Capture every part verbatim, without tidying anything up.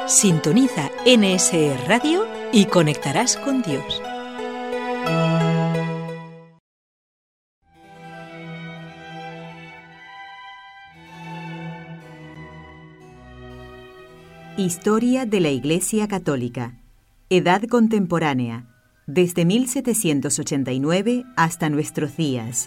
Sintoniza N S E Radio y conectarás con Dios. Historia de la Iglesia Católica. Edad contemporánea. Desde mil setecientos ochenta y nueve hasta nuestros días.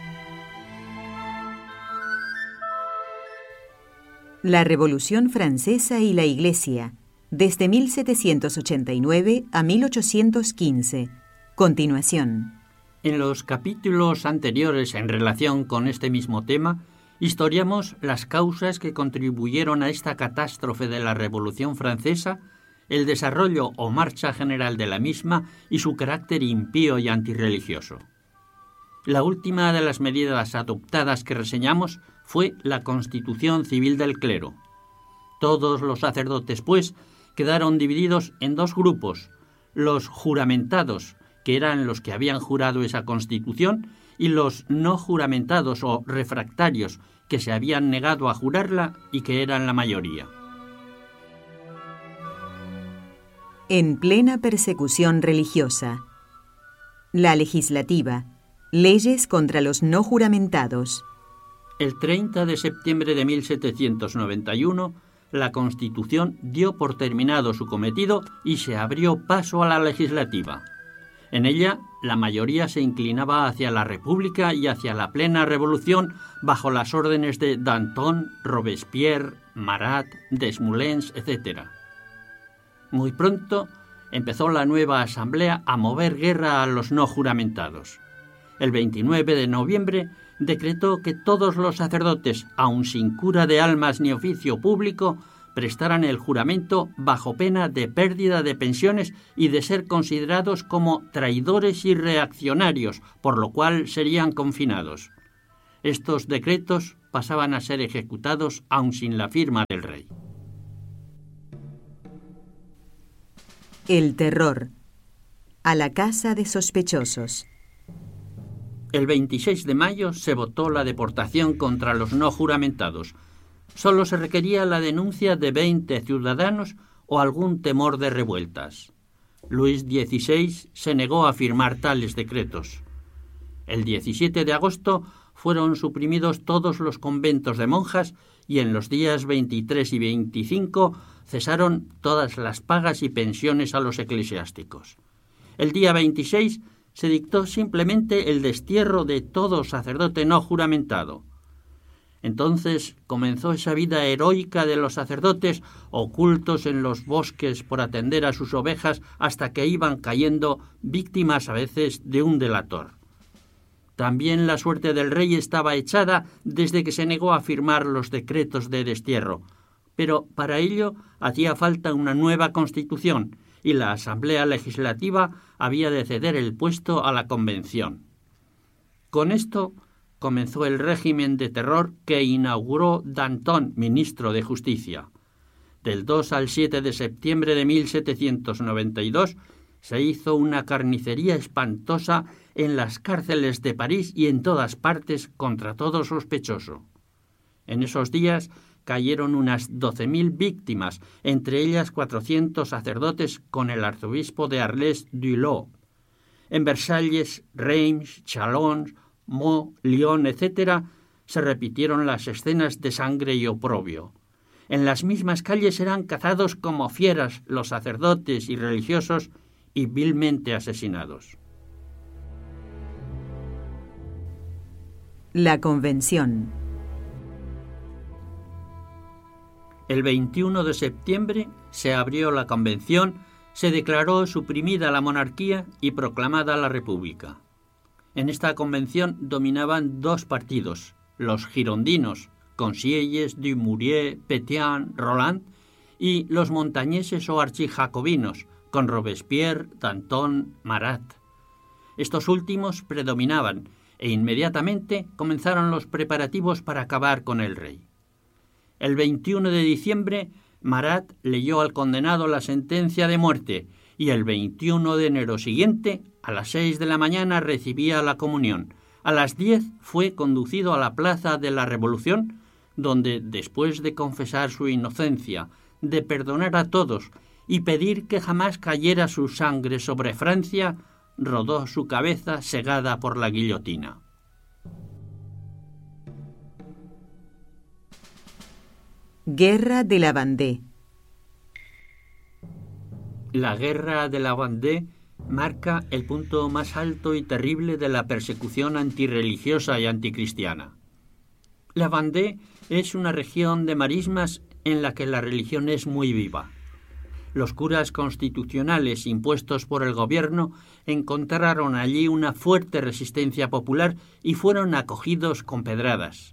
La Revolución Francesa y la Iglesia, desde mil setecientos ochenta y nueve a mil ochocientos quince. Continuación. En los capítulos anteriores en relación con este mismo tema, historiamos las causas que contribuyeron a esta catástrofe de la Revolución Francesa, el desarrollo o marcha general de la misma y su carácter impío y antirreligioso. La última de las medidas adoptadas que reseñamos fue la Constitución Civil del Clero. Todos los sacerdotes, pues, quedaron divididos en dos grupos: los juramentados, que eran los que habían jurado esa Constitución, y los no juramentados o refractarios, que se habían negado a jurarla y que eran la mayoría. En plena persecución religiosa. La legislativa. Leyes contra los no juramentados. El treinta de septiembre de mil setecientos noventa y uno, la Constitución dio por terminado su cometido y se abrió paso a la legislativa. En ella, la mayoría se inclinaba hacia la República y hacia la plena revolución bajo las órdenes de Danton, Robespierre, Marat, Desmoulins, etcétera. Muy pronto empezó la nueva asamblea a mover guerra a los no juramentados. El veintinueve de noviembre decretó que todos los sacerdotes, aun sin cura de almas ni oficio público, prestaran el juramento bajo pena de pérdida de pensiones y de ser considerados como traidores y reaccionarios, por lo cual serían confinados. Estos decretos pasaban a ser ejecutados aun sin la firma del rey. El terror. A la casa de sospechosos. El veintiséis de mayo se votó la deportación contra los no juramentados. Solo se requería la denuncia de veinte ciudadanos o algún temor de revueltas. Luis dieciséis se negó a firmar tales decretos. El diecisiete de agosto fueron suprimidos todos los conventos de monjas y en los días veintitrés y veinticinco cesaron todas las pagas y pensiones a los eclesiásticos. El día veintiséis se dictó simplemente el destierro de todo sacerdote no juramentado. Entonces comenzó esa vida heroica de los sacerdotes ocultos en los bosques por atender a sus ovejas hasta que iban cayendo víctimas a veces de un delator. También la suerte del rey estaba echada desde que se negó a firmar los decretos de destierro, pero para ello hacía falta una nueva constitución y la Asamblea Legislativa había de ceder el puesto a la Convención. Con esto comenzó el régimen de terror que inauguró Danton, ministro de Justicia. Del dos al siete de septiembre de mil setecientos noventa y dos se hizo una carnicería espantosa en las cárceles de París y en todas partes contra todo sospechoso. En esos días cayeron unas doce mil víctimas, entre ellas cuatrocientos sacerdotes con el arzobispo de Arles-Dulau. En Versalles, Reims, Chalons, Meaux, Lyon, etcétera, se repitieron las escenas de sangre y oprobio. En las mismas calles eran cazados como fieras los sacerdotes y religiosos y vilmente asesinados. La Convención. El veintiuno de septiembre se abrió la Convención, se declaró suprimida la monarquía y proclamada la República. En esta convención dominaban dos partidos, los girondinos, con Sieyes, Dumouriez, Pétain, Roland, y los montañeses o archijacobinos, con Robespierre, Danton, Marat. Estos últimos predominaban e inmediatamente comenzaron los preparativos para acabar con el rey. El veintiuno de diciembre, Marat leyó al condenado la sentencia de muerte y el veintiuno de enero siguiente, a las seis de la mañana, recibía la comunión. A las diez fue conducido a la Plaza de la Revolución, donde, después de confesar su inocencia, de perdonar a todos y pedir que jamás cayera su sangre sobre Francia, rodó su cabeza segada por la guillotina. Guerra de la Vendée. La guerra de la Vendée marca el punto más alto y terrible de la persecución antirreligiosa y anticristiana. La Vendée es una región de marismas en la que la religión es muy viva. Los curas constitucionales impuestos por el gobierno encontraron allí una fuerte resistencia popular y fueron acogidos con pedradas.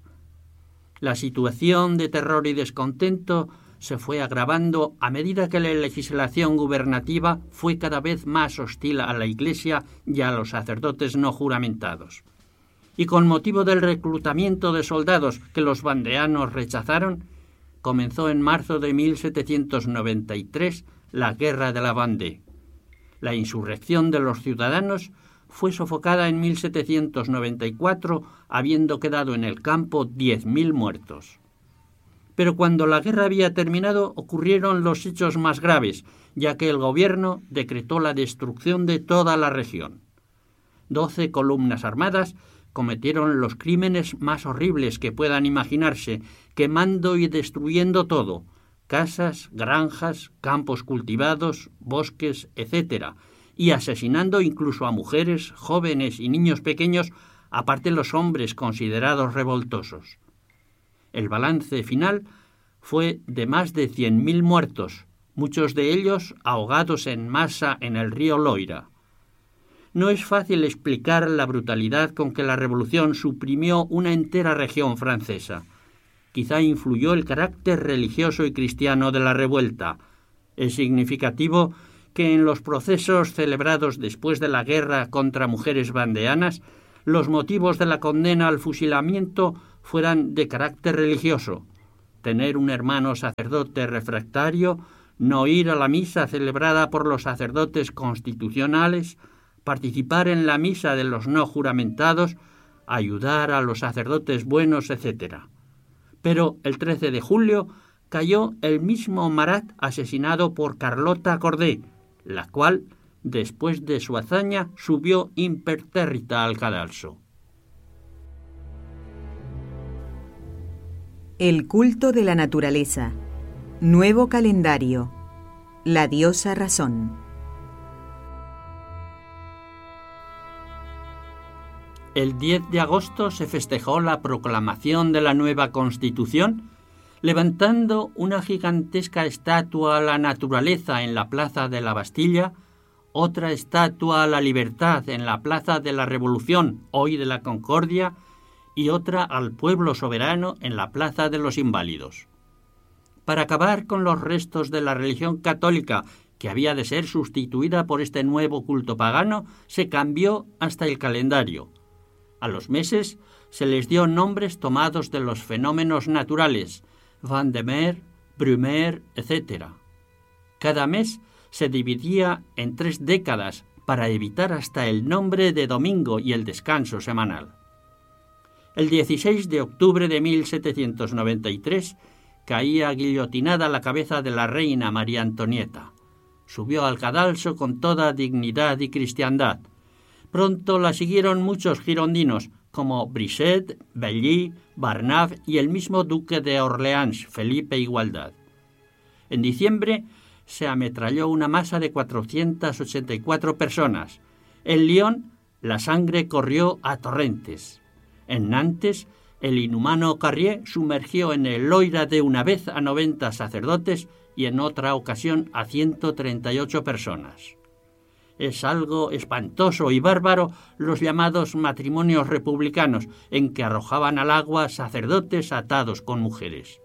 La situación de terror y descontento se fue agravando a medida que la legislación gubernativa fue cada vez más hostil a la Iglesia y a los sacerdotes no juramentados. Y con motivo del reclutamiento de soldados que los vandeanos rechazaron, comenzó en marzo de mil setecientos noventa y tres la Guerra de la Vendée. La insurrección de los ciudadanos fue sofocada en mil setecientos noventa y cuatro, habiendo quedado en el campo diez mil muertos. Pero cuando la guerra había terminado, ocurrieron los hechos más graves, ya que el gobierno decretó la destrucción de toda la región. Doce columnas armadas cometieron los crímenes más horribles que puedan imaginarse, quemando y destruyendo todo: casas, granjas, campos cultivados, bosques, etcétera, y asesinando incluso a mujeres, jóvenes y niños pequeños, aparte los hombres considerados revoltosos. El balance final fue de más de cien mil muertos, muchos de ellos ahogados en masa en el río Loira. No es fácil explicar la brutalidad con que la revolución suprimió una entera región francesa. Quizá influyó el carácter religioso y cristiano de la revuelta. Es significativo que en los procesos celebrados después de la guerra contra mujeres vandeanas, los motivos de la condena al fusilamiento fueran de carácter religioso: tener un hermano sacerdote refractario, no ir a la misa celebrada por los sacerdotes constitucionales, participar en la misa de los no juramentados, ayudar a los sacerdotes buenos, etcétera. Pero el trece de julio cayó el mismo Marat asesinado por Carlota Corday, la cual, después de su hazaña, subió impertérrita al cadalso. El culto de la naturaleza. Nuevo calendario. La diosa razón. El diez de agosto se festejó la proclamación de la nueva Constitución, levantando una gigantesca estatua a la naturaleza en la Plaza de la Bastilla, otra estatua a la libertad en la Plaza de la Revolución, hoy de la Concordia, y otra al pueblo soberano en la Plaza de los Inválidos. Para acabar con los restos de la religión católica, que había de ser sustituida por este nuevo culto pagano, se cambió hasta el calendario. A los meses se les dio nombres tomados de los fenómenos naturales: Vendemer, Brumaire, etcétera. Cada mes se dividía en tres décadas para evitar hasta el nombre de domingo y el descanso semanal. El dieciséis de octubre de mil setecientos noventa y tres caía guillotinada la cabeza de la reina María Antonieta. Subió al cadalso con toda dignidad y cristiandad. Pronto la siguieron muchos girondinos, como Brisset, Belly, Barnave y el mismo duque de Orleans, Felipe Igualdad. En diciembre se ametralló una masa de cuatrocientas ochenta y cuatro personas. En Lyon la sangre corrió a torrentes. En Nantes, el inhumano Carrier sumergió en el Loira de una vez a noventa sacerdotes y en otra ocasión a ciento treinta y ocho personas. Es algo espantoso y bárbaro los llamados matrimonios republicanos, en que arrojaban al agua sacerdotes atados con mujeres.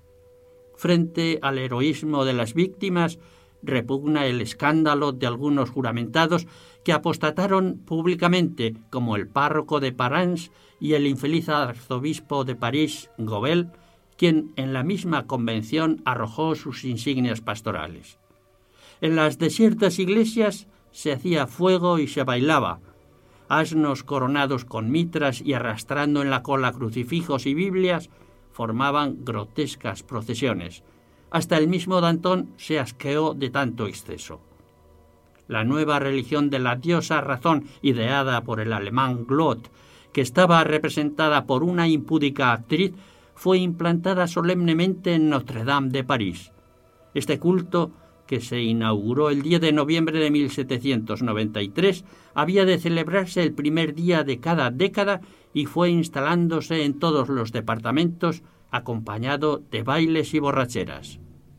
Frente al heroísmo de las víctimas, repugna el escándalo de algunos juramentados que apostataron públicamente, como el párroco de Parans y el infeliz arzobispo de París, Gobel, quien en la misma convención arrojó sus insignias pastorales. En las desiertas iglesias se hacía fuego y se bailaba. Asnos coronados con mitras y arrastrando en la cola crucifijos y Biblias formaban grotescas procesiones. Hasta el mismo Danton se asqueó de tanto exceso. La nueva religión de la diosa razón, ideada por el alemán Glott, que estaba representada por una impúdica actriz, fue implantada solemnemente en Notre-Dame de París. Este culto, que se inauguró el diez de noviembre de mil setecientos noventa y tres, había de celebrarse el primer día de cada década y fue instalándose en todos los departamentos, acompañado de bailes y borracheras.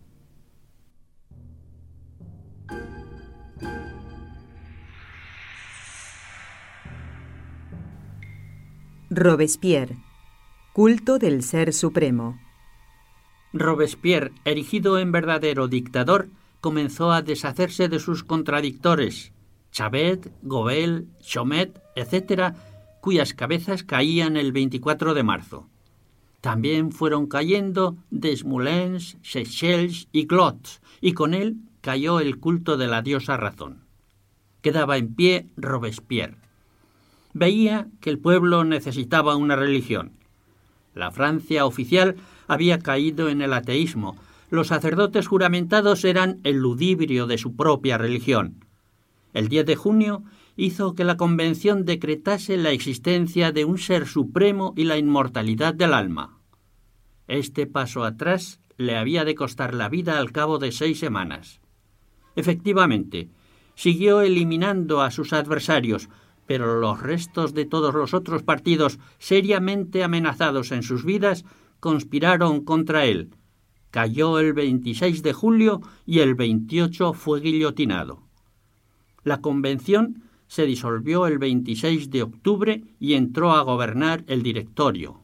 Robespierre. Culto del Ser Supremo. Robespierre, erigido en verdadero dictador, comenzó a deshacerse de sus contradictores, Chabet, Gobel, Chomet, etcétera, cuyas cabezas caían el veinticuatro de marzo. También fueron cayendo Desmoulins, Seychelles y Glott, y con él cayó el culto de la diosa razón. Quedaba en pie Robespierre. Veía que el pueblo necesitaba una religión. La Francia oficial había caído en el ateísmo. Los sacerdotes juramentados eran el ludibrio de su propia religión. El diez de junio hizo que la Convención decretase la existencia de un ser supremo y la inmortalidad del alma. Este paso atrás le había de costar la vida al cabo de seis semanas. Efectivamente, siguió eliminando a sus adversarios, pero los restos de todos los otros partidos seriamente amenazados en sus vidas conspiraron contra él. Cayó el veintiséis de julio y el veintiocho fue guillotinado. La Convención se disolvió el veintiséis de octubre y entró a gobernar el Directorio.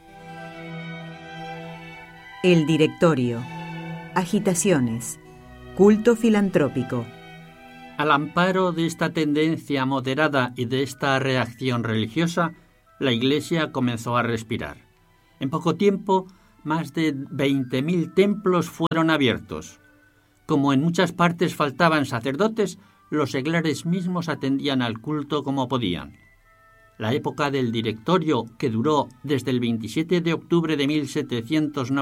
El Directorio. Agitaciones. Culto filantrópico. Al amparo de esta tendencia moderada y de esta reacción religiosa, la Iglesia comenzó a respirar. En poco tiempo, más de veinte mil templos fueron abiertos. Como en muchas partes faltaban sacerdotes, los seglares mismos atendían al culto como podían. La época del Directorio, que duró desde el veintisiete de octubre de mil setecientos noventa